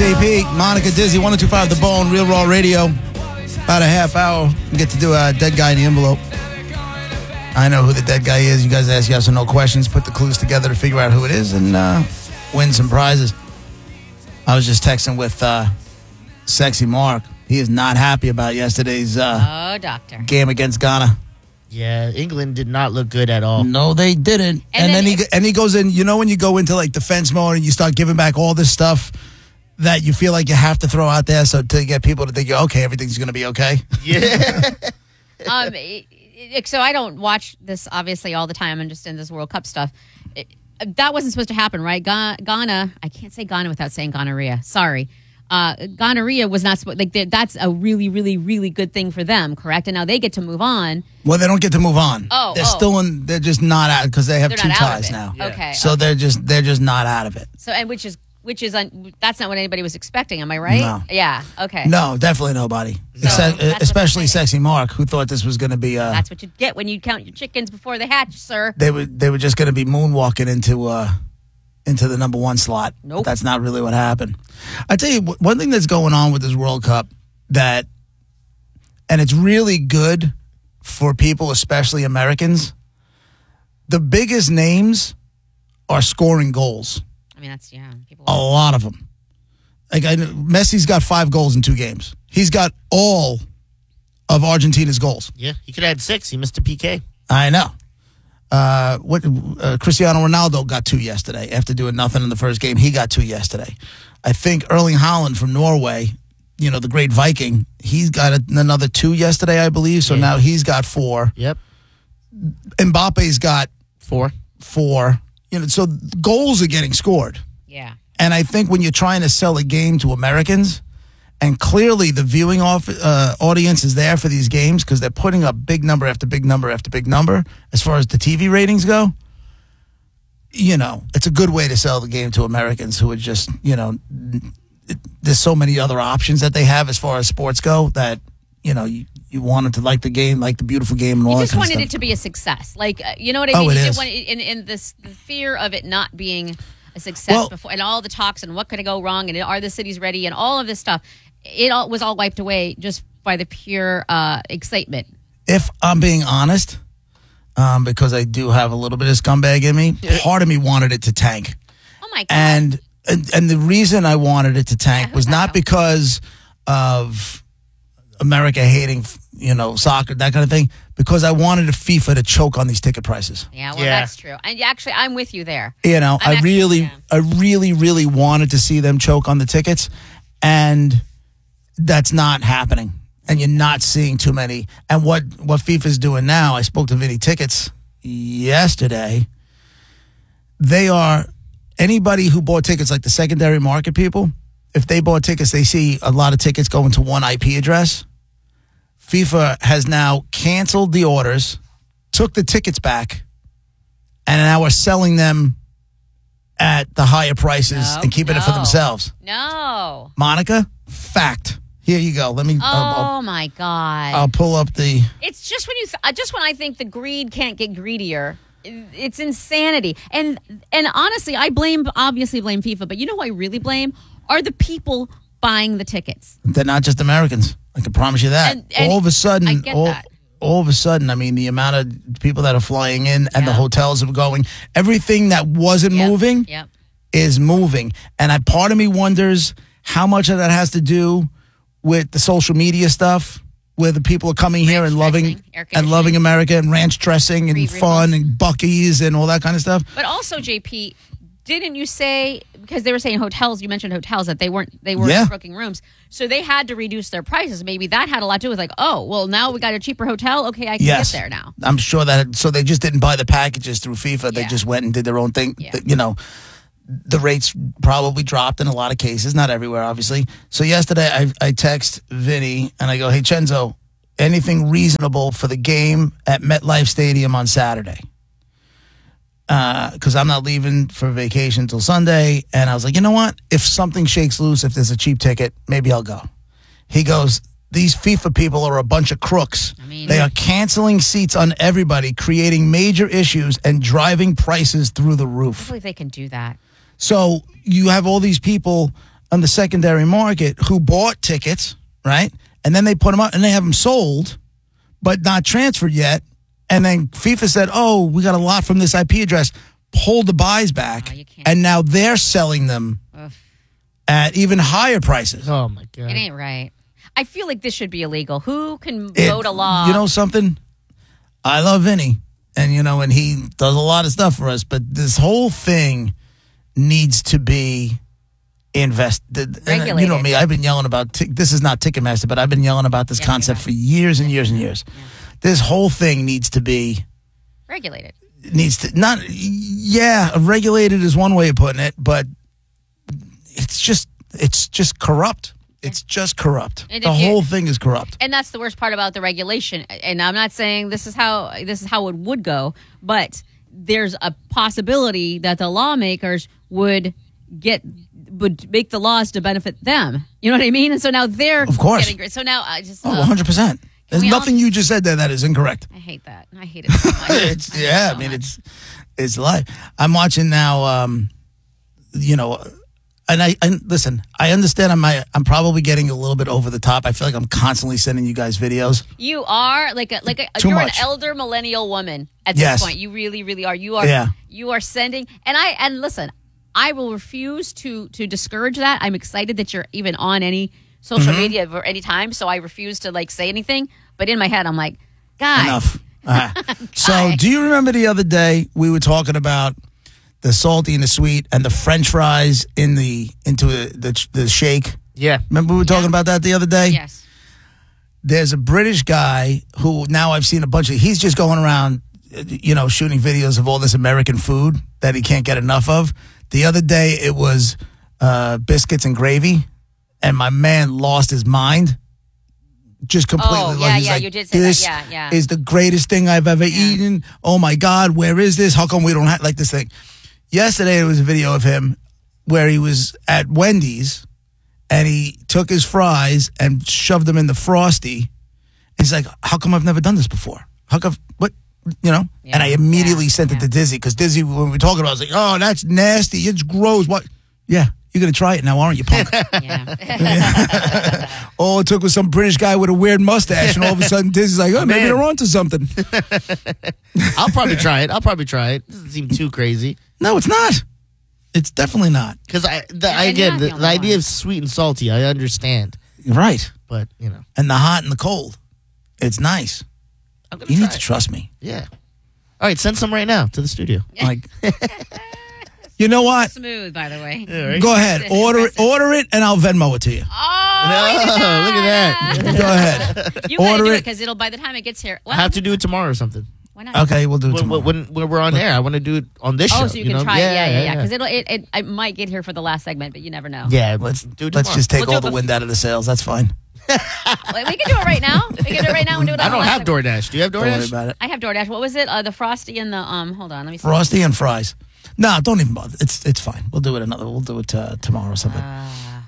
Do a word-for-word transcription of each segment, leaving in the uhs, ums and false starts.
J P, Monica Dizzy, one oh two point five The Bone, Real Raw Radio. About a half hour. We get to do a dead guy in the envelope. I know who the dead guy is. You guys ask yes or no questions, put the clues together to figure out who it is, and uh, win some prizes. I was just texting with uh, Sexy Mark. He is not happy about yesterday's uh, oh, doctor. game against Ghana. Yeah, England did not look good at all. No, they didn't. And, and then, then he and he goes in. You know when you go into like defense mode and you start giving back all this stuff that you feel like you have to throw out there so to get people to think, okay, everything's going to be okay. Yeah. um. So I don't watch this obviously all the time. I'm just in this World Cup stuff. It, that wasn't supposed to happen, right? Ghana. I can't say Ghana without saying gonorrhea. Sorry. Uh, gonorrhea was not supposed. Like that's a really, really, really good thing for them, correct? And now they get to move on. Well, they don't get to move on. Oh, they're oh. still in. They're just not out because they have they're two not ties out of it. now. Yeah. Okay, so okay. they're just they're just not out of it. So and which is which is un, that's not what anybody was expecting. Am I right? No. Yeah. Okay. No, definitely nobody. So, Except, especially Sexy Mark, who thought this was going to be. Uh, that's what you get when you count your chickens before they hatch, sir. They were they were just going to be moonwalking into. Uh, into the number one slot. Nope. That's not really what happened. I tell you, one thing that's going on with this World Cup that, and it's really good for people, especially Americans, the biggest names are scoring goals. I mean, that's, yeah. People A lot of them. Like I, Messi's got five goals in two games. He's got all of Argentina's goals. Yeah, he could have had six. He missed a P K. I know. Uh, what uh, Cristiano Ronaldo got two yesterday after doing nothing in the first game. He got two yesterday. I think Erling Haaland from Norway, you know, the great Viking, he's got a, another two yesterday, I believe. So yeah. Now he's got four. Yep. Mbappe's got four. Four. You know, so goals are getting scored. Yeah. And I think when you're trying to sell a game to Americans, and clearly the viewing off, uh, audience is there for these games because they're putting up big number after big number after big number as far as the T V ratings go. You know, it's a good way to sell the game to Americans who are just, you know, it, there's so many other options that they have as far as sports go that, you know, you, you wanted to like the game, like the beautiful game and all you that kind of stuff. You just wanted it to be a success. Like, uh, you know what I mean? Oh, it you is. didn't want it, in, in this the fear of it not being a success well, before, and all the talks and what could go wrong and are the cities ready and all of this stuff. It all was all wiped away just by the pure uh, excitement. If I'm being honest, um, because I do have a little bit of scumbag in me, yeah. part of me wanted it to tank. Oh, my God. And and, and the reason I wanted it to tank yeah, was not because of America hating, you know, soccer, that kind of thing, because I wanted FIFA to choke on these ticket prices. Yeah, well, yeah. that's true. And actually, I'm with you there. You know, I'm I actually, really, yeah. I really, really wanted to see them choke on the tickets, and that's not happening. And you're not seeing too many. And what, what FIFA's doing now, I spoke to Vinny Tickets yesterday. They are, anybody who bought tickets, like the secondary market people, if they bought tickets, they see a lot of tickets going to one I P address. FIFA has now canceled the orders, took the tickets back, and now are selling them at the higher prices no, and keeping no, it for themselves. No. Monica, fact. Here you go. Let me. Oh I'll, I'll, my God! I'll pull up the. It's just when you, th- just when I think the greed can't get greedier. It's insanity, and and honestly, I blame obviously blame FIFA, but you know who I really blame are the people buying the tickets. They're not just Americans. I can promise you that. And, and all of a sudden, I get all, that. all of a sudden, I mean, the amount of people that are flying in and yeah. the hotels are going, everything that wasn't yep. moving yep. is moving, and I part of me wonders how much of that has to do with the social media stuff, where the people are coming here ranch and loving and loving America and ranch dressing and Free fun ribs. and Buc-ee's and all that kind of stuff. But also, J P, didn't you say, because they were saying hotels, you mentioned hotels, that they weren't they weren't Yeah. booking rooms, so they had to reduce their prices. Maybe that had a lot to do with like, oh, well, now we got a cheaper hotel. Okay, I can Yes. get there now. I'm sure that, so they just didn't buy the packages through FIFA. They Yeah. just went and did their own thing. Yeah. You know, the rates probably dropped in a lot of cases, not everywhere, obviously. So yesterday I, I text Vinny and I go, hey, Chenzo, anything reasonable for the game at MetLife Stadium on Saturday? Because uh, I'm not leaving for vacation until Sunday. And I was like, you know what? If something shakes loose, if there's a cheap ticket, maybe I'll go. He goes, these FIFA people are a bunch of crooks. I mean, they are canceling seats on everybody, creating major issues and driving prices through the roof. Hopefully they can do that. So you have all these people on the secondary market who bought tickets, right? And then they put them up and they have them sold, but not transferred yet. And then FIFA said, oh, we got a lot from this I P address. Hold the buys back. Oh, you can't. And now they're selling them Ugh. at even higher prices. Oh my god. It ain't right. I feel like this should be illegal. Who can It- vote a law? You know something? I love Vinny. And, you know, and he does a lot of stuff for us. But this whole thing needs to be invested. And, you know Regulated. me, I've been yelling about, t- this is not Ticketmaster, but I've been yelling about this Yeah, concept you for years and years and years. This whole thing needs to be, regulated. needs to, not, yeah, regulated is one way of putting it, but it's just, it's just corrupt. It's just corrupt. And The if you- whole thing is corrupt. And that's the worst part about the regulation. And I'm not saying this is how this is how it would go, but there's a possibility that the lawmakers would get would make the laws to benefit them. You know what I mean? And so now they're Of course. getting great. So now I just Oh, uh, one hundred percent. There's we all- nothing you just said there that is incorrect. I hate that. I hate it so much. It's, I hate it yeah, so I mean, much. it's it's life. I'm watching now, um, you know, and I and listen, I understand I'm, I, I'm probably getting a little bit over the top. I feel like I'm constantly sending you guys videos. You are like a like a Too you're much. an elder millennial woman at this Yes. point. You really, really are. You are Yeah. you are sending and I and listen, I will refuse to to discourage that. I'm excited that you're even on any social Mm-hmm. media or any time, so I refuse to like say anything. But in my head I'm like, guys, Enough. All right. So, Guy. do you remember the other day we were talking about the salty and the sweet and the French fries in the into the the shake? Yeah. Remember we were talking about that the other day? Yes. There's a British guy who now I've seen a bunch of, he's just going around, you know, shooting videos of all this American food that he can't get enough of. The other day it was uh, biscuits and gravy, and my man lost his mind. Just completely. Oh, like, yeah, he's yeah, like, you did say that. this Yeah, yeah. is the greatest thing I've ever eaten. Oh my God, where is this? How come we don't have like this thing? Yesterday there was a video of him where he was at Wendy's and he took his fries and shoved them in the Frosty. He's like, how come I've never done this before? How come, what, you know? Yeah, And I immediately yeah, sent it yeah. to Dizzy because Dizzy, when we were talking about it, I was like, oh, that's nasty. It's gross. What? Yeah, you're going to try it now, aren't you, punk? Yeah. All it took was some British guy with a weird mustache, and all of a sudden Dizzy's like, oh, maybe Man. they're onto something. I'll probably try it. I'll probably try it. Doesn't seem too crazy. No, it's not. It's definitely not. Because I, the And idea, you're not the, the the only idea one. of sweet and salty, I understand. You're right. But you know, And the hot and the cold. It's nice. I'm gonna You try need to it. trust me. Yeah. All right, send some right now to the studio. Like, you know what? Smooth, by the way. Yeah, right? Go ahead. Order it, order it, and I'll Venmo it to you. Oh, No, look at that. Go ahead. You gotta Order do it it. because it'll by the time it gets here. I Well, have to do it tomorrow or something. why not? Okay, we'll do it When, tomorrow. when, when we're on air, I want to do it on this show. Oh, so you can know? try it. Yeah, yeah, yeah. Because it'll it, it it might get here for the last segment, but you never know. Yeah, Let's do it let's tomorrow. just take We'll do all it the bef- wind out of the sails. That's fine. Like, we can do it right now. We can do it right now and do it. On I the don't last have segment. DoorDash. Do you have Don't worry DoorDash? about it. I have DoorDash. What was it? Uh, the Frosty and the um. Hold on, let me see. Frosty and fries. No, don't even bother. It's it's fine. We'll do it another. We'll do it uh, tomorrow or something. Ah.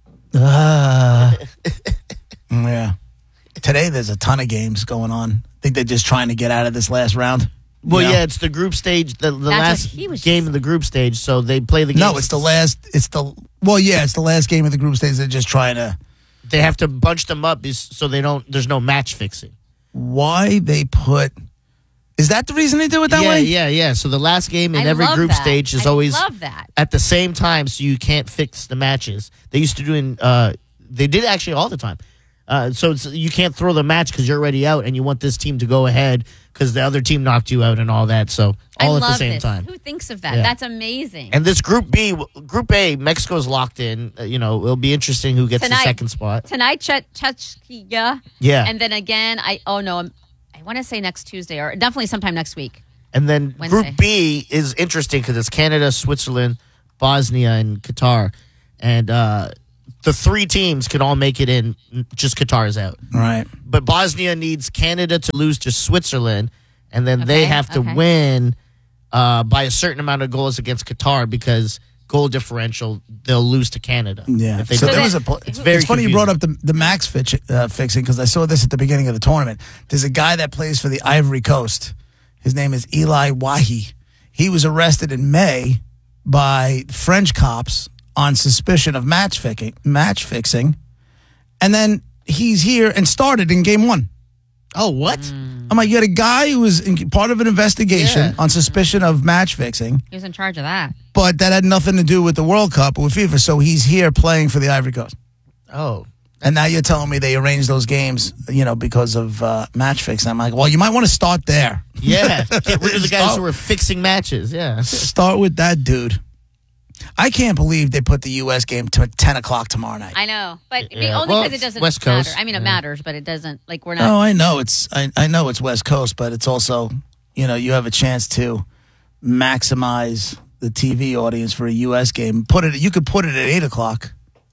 Ah. Yeah. Today there's a ton of games going on. I think they're just trying to get out of this last round. Well, You know? yeah, it's the group stage, the, the That's what last he was game just- of the group stage. So they play the game. No, it's the last. It's the well, yeah, it's the last game of the group stage. They're just trying to. They have to bunch them up is so they don't. There's no match fixing. Why they put? Is that the reason they do it that yeah, way? yeah, yeah. So the last game in I every love group that. stage is I always love that. at the same time, so you can't fix the matches. They used to do in. Uh, they did actually all the time. Uh, so it's, you can't throw the match because you're already out, and you want this team to go ahead because the other team knocked you out and all that. So all I at love the same this. time. Who thinks of that? Yeah. That's amazing. And this Group B, Group A, Mexico's locked in. Uh, you know, it'll be interesting who gets Tonight. the second spot. Tonight, Chet Chechkia. Yeah. And then again, I oh no, I'm, I want to say next Tuesday or definitely sometime next week. And then Wednesday. Group B is interesting because it's Canada, Switzerland, Bosnia, and Qatar. And uh, the three teams can all make it in. Just Qatar is out. Right. But Bosnia needs Canada to lose to Switzerland, and then they Okay, have to okay. win uh, by a certain amount of goals against Qatar because goal differential, they'll lose to Canada. Yeah. If they So don't. there that- was a. Pl- it's it's very funny you confusing. brought up the the max fitch, uh, fixing because I saw this at the beginning of the tournament. There's a guy that plays for the Ivory Coast. His name is Eli Wahi. He was arrested in May by French cops on suspicion of match fixing, match fixing, and then he's here and started in game one. Oh, what? Mm. I'm like, you had a guy who was in, part of an investigation Yeah. on suspicion of match fixing, He was in charge of that. but that had nothing to do with the World Cup or with FIFA. So he's here playing for the Ivory Coast. Oh. And now you're telling me they arranged those games, you know, because of uh, match fixing. I'm like, well, you might want to start there. Yeah. Get rid of the guys Start- who were fixing matches. Yeah. Start with that dude. I can't believe they put the U S game to ten o'clock tomorrow night. I know, but the Yeah. only Well, because it doesn't West Coast. matter. I mean, it Yeah. matters, but it doesn't. Like we're not. Oh, I know it's I, I know it's West Coast, but it's also, you know, you have a chance to maximize the T V audience for a U S game. Put it you could put it at eight o'clock.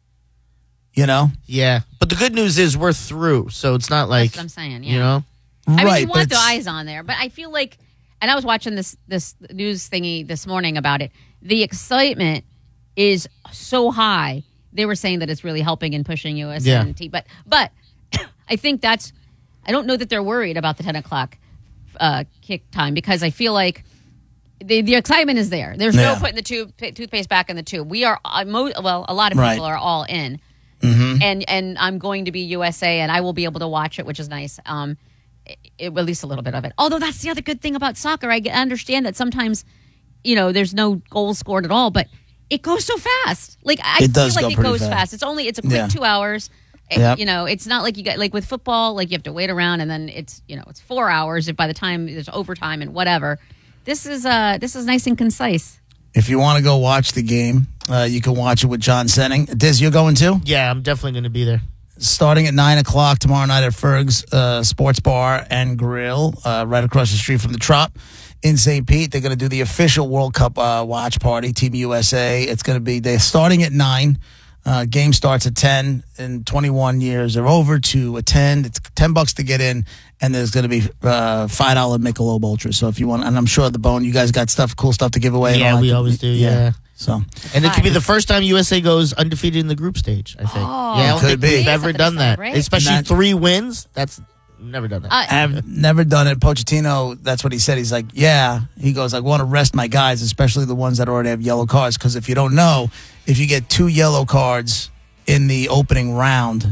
You know? Yeah. But the good news is we're through. So it's not like, That's what I'm saying. Yeah. you know? I mean, right. you but want the it's- eyes on there, but I feel like, and I was watching this this news thingy this morning about it. The excitement is so high. They were saying that it's really helping and pushing U S N T, but but I think that's. I don't know that they're worried about the ten o'clock uh, kick time because I feel like the the excitement is there. There's Yeah. no putting the tube, toothpaste back in the tube. We are uh, mo- well, a lot of Right. people are all in. Mhm. And and I'm going to be U S A, and I will be able to watch it, which is nice. Um, it, it, at least a little bit of it. Although that's the other good thing about soccer. I get- understand that sometimes, you know, there's no goals scored at all, but it goes so fast. Like I It does feel go like it pretty goes fast. fast. It's only it's a quick Yeah. two hours. It- Yep. You know, it's not like you got like with football, like you have to wait around, and then it's you know it's four hours. If by the time there's overtime and whatever, this is uh this is nice and concise. If you want to go watch the game, uh, you can watch it with John Senning. Diz, you're going too? Yeah, I'm definitely going to be there. Starting at nine o'clock tomorrow night at Ferg's uh, Sports Bar and Grill, uh, right across the street from the Trop in Saint Pete. They're going to do the official World Cup uh, watch party, Team U S A. It's going to be, they're starting at nine. Uh, game starts at ten. In twenty-one years, they're over to attend. It's ten bucks to get in, and there's going to be uh, five dollar Michelob Ultra. So if you want, and I'm sure at the Bone, you guys got stuff, cool stuff to give away. and Yeah, all that. we always do, yeah. So And it could be the first time U S A goes undefeated in the group stage, I think. Oh, yeah, I don't could think be. we've That's ever something to done that. celebrate. Especially And that- three wins. That's never done that. Uh, I've never done it. Pochettino, that's what he said. He's like, yeah. He goes, I want to rest my guys, especially the ones that already have yellow cards. Because if you don't know, if you get two yellow cards in the opening round,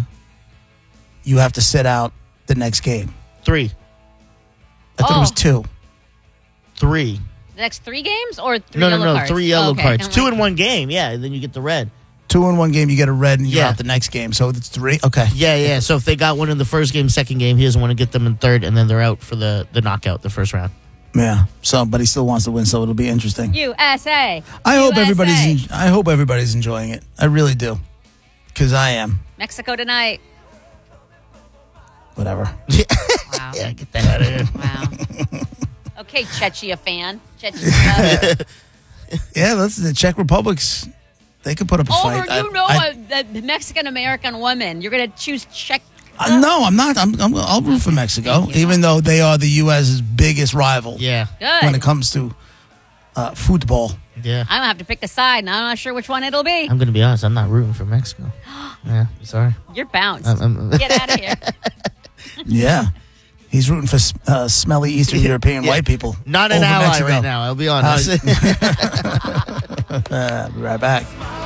you have to sit out the next game. Three. I thought it was Oh. two. Three. the next three games or three No, no, yellow no. cards? Three yellow Okay. cards. I'm Two like- in one game. Yeah, and then you get the red. Two in one game, you get a red, and you're Yeah. out the next game. So it's three. Okay. Yeah, yeah. So if they got one in the first game, second game, he doesn't want to get them in third, and then they're out for the, the knockout, the first round. Yeah. So, but he still wants to win, so it'll be interesting. U S A. I hope U S A. everybody's. En- I hope everybody's enjoying it. I really do, because I am. Mexico tonight. Whatever. Wow. Yeah, get that out of here. Wow. Okay, Chechia fan. Chechia. Yeah, that's the Czech Republic's. They could put up a Over, fight. I- you know, I- a, the Mexican American woman. You're going to choose Czech. Uh, no, I'm not. I'm, I'm, I'll root for Mexico, Thank you. even though they are the U S's biggest rival Yeah, Good. when it comes to uh, football. yeah. I'm going to have to pick a side, and I'm not sure which one it'll be. I'm going to be honest. I'm not rooting for Mexico. Yeah, sorry. You're bounced. I'm- I'm- Get out of here. Yeah, he's rooting for uh, smelly Eastern European Yeah. white people. Not an over ally Mexico. right now, I'll be honest. Uh, be right back.